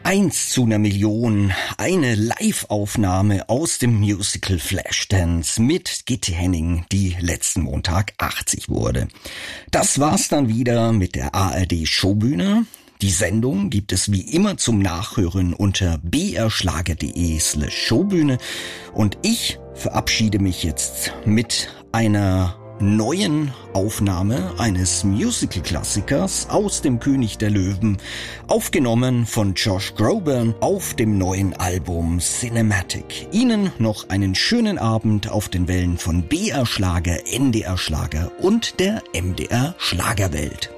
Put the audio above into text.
1:1.000.000, eine Live-Aufnahme aus dem Musical Flashdance mit Gitte Henning, die letzten Montag 80 wurde. Das war's dann wieder mit der ARD Showbühne. Die Sendung gibt es wie immer zum Nachhören unter brschlager.de/Showbühne und ich verabschiede mich jetzt mit einer neuen Aufnahme eines Musical-Klassikers aus dem König der Löwen, aufgenommen von Josh Groban auf dem neuen Album Cinematic. Ihnen noch einen schönen Abend auf den Wellen von BR Schlager, NDR Schlager und der MDR Schlagerwelt.